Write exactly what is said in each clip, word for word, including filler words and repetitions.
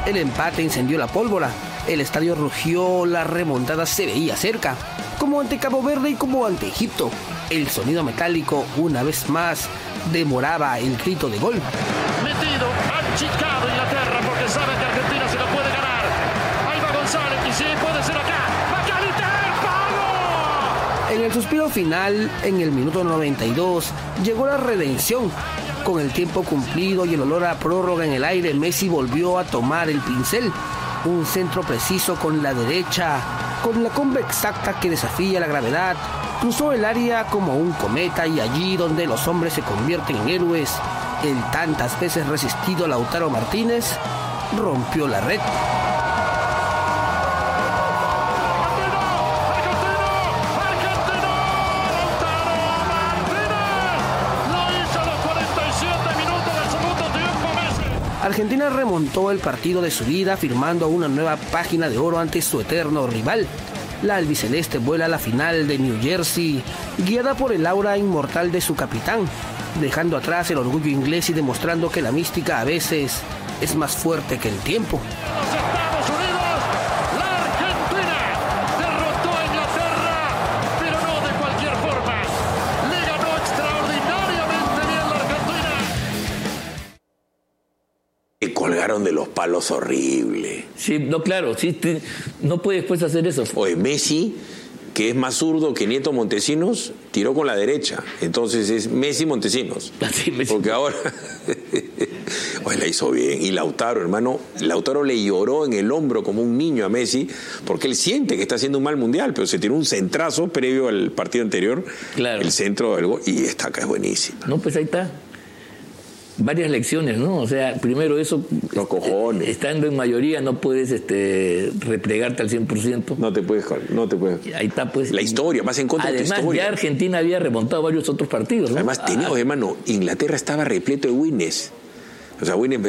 El empate encendió la pólvora. El estadio rugió, la remontada se veía cerca, como ante Cabo Verde y como ante Egipto. El sonido metálico, una vez más, demoraba el grito de gol. Metido, achicado Inglaterra porque sabe que Argentina se lo puede ganar. Ahí va González y sí, puede ser acá. ¡McAllister, palo! En el suspiro final, en el minuto noventa y dos, llegó la redención. Con el tiempo cumplido y el olor a prórroga en el aire, Messi volvió a tomar el pincel. Un centro preciso con la derecha, con la comba exacta que desafía la gravedad, cruzó el área como un cometa y allí donde los hombres se convierten en héroes, el tantas veces resistido Lautaro Martínez rompió la red. Argentina remontó el partido de su vida firmando una nueva página de oro ante su eterno rival. La albiceleste vuela a la final de New Jersey, guiada por el aura inmortal de su capitán, dejando atrás el orgullo inglés y demostrando que la mística a veces es más fuerte que el tiempo. Colgaron de los palos horrible. Sí, no, claro, sí, te, no puedes después hacer eso. Oye, Messi, que es más zurdo que Nieto Montesinos, tiró con la derecha. Entonces es Messi Montesinos. Sí, Messi. Porque ahora... Oye, la hizo bien. Y Lautaro, hermano, Lautaro le lloró en el hombro como un niño a Messi, porque él siente que está haciendo un mal mundial, pero se tiró un centrazo previo al partido anterior. Claro. El centro del gol. Y esta acá es buenísima. No, pues ahí está. Varias lecciones, ¿no? O sea, primero eso... Los cojones. Estando en mayoría no puedes este, replegarte al cien por ciento. No te puedes... No te puedes. Ahí está, pues... La historia, vas en contra además, de tu historia. Además, ya Argentina había remontado varios otros partidos, ¿no? Además, tenía, ah. hermano, Inglaterra estaba repleto de winners. O sea, winners...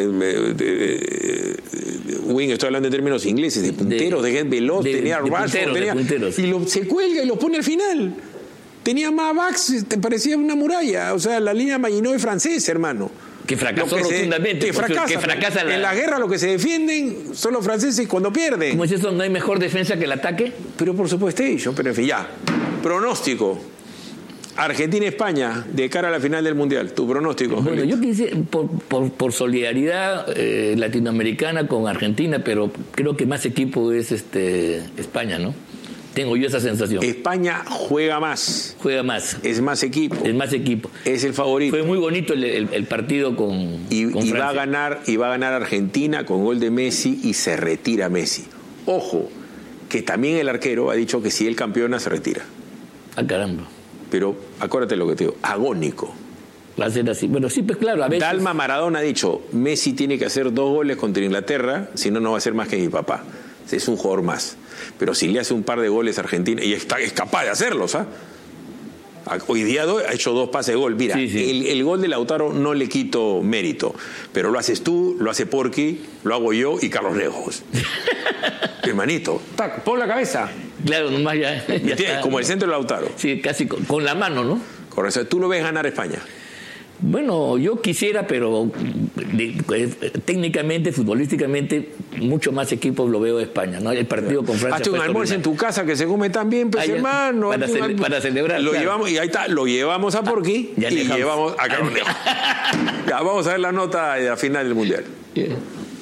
Win, estoy hablando en términos ingleses, de punteros, de, de gente veloz, de, tenía Rashford, tenía... Y lo, se cuelga y lo pone al final. Tenía más backs, te parecía una muralla. O sea, la línea Maginot francesa, hermano. Que fracasó que rotundamente. Se, que fracasa, que fracasa la... En la guerra lo que se defienden son los franceses cuando pierden. ¿Cómo es eso? ¿No hay mejor defensa que el ataque? Pero por supuesto ellos, pero en fin, ya. Pronóstico. Argentina-España de cara a la final del Mundial. ¿Tu pronóstico? Bueno, Felito? yo quisiera, por, por, por solidaridad eh, latinoamericana con Argentina, pero creo que más equipo es este España, ¿no? Tengo yo esa sensación. España juega más. Juega más. Es más equipo. Es más equipo. Es el favorito. Fue muy bonito el, el, el partido con, y, con y Francia. va a ganar y va a ganar Argentina con gol de Messi y se retira Messi. Ojo, que también el arquero ha dicho que si él campeona se retira. Ah, caramba. Pero acuérdate lo que te digo, agónico. Va a ser así. Bueno, sí, pues claro, a veces... Dalma Maradona ha dicho, Messi tiene que hacer dos goles contra Inglaterra, si no, no va a ser más que mi papá. Es un jugador más. Pero si le hace un par de goles a Argentina, y está, es capaz de hacerlos, ¿ah? Hoy día ha hecho dos pases de gol. Mira, sí, sí. El, el gol de Lautaro no le quito mérito, pero lo haces tú, lo hace Porky, lo hago yo y Carlos Lejos. Hermanito, tac, pon la cabeza. Claro, nomás ya. ya está, como el centro de Lautaro. Sí, casi con, con la mano, ¿no? Correcto. ¿Tú lo ves ganar España? Bueno, yo quisiera, pero de, de, técnicamente, futbolísticamente, mucho más equipos lo veo de España, ¿no? El partido con Francia. Hazte un almuerzo en tu casa que se come tan bien, pues, ah, hermano. Para, cele para celebrar. Lo claro. llevamos, y ahí está, lo llevamos a Porky ah, y dejamos. llevamos a Carlos. Ya, vamos a ver la nota de la final del Mundial. Yeah.